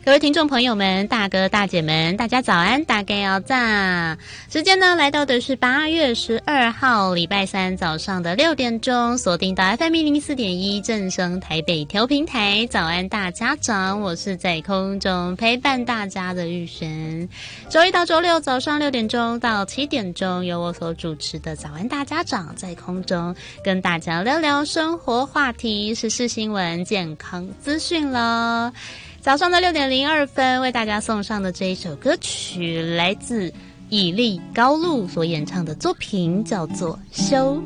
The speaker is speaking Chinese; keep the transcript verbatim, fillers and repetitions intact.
各位听众朋友们，大哥大姐们，大家早安，大家要早。时间呢来到的是八月十二号礼拜三早上的六点钟，锁定到 F M 一零四点一正声台北调频台，早安大家长，我是在空中陪伴大家的玉璇。周一到周六早上六点钟到七点钟，由我所主持的早安大家长在空中跟大家聊聊生活话题、时事新闻、健康资讯了。早上的六点零二分，为大家送上的这一首歌曲，来自以利高露所演唱的作品，叫做《修》。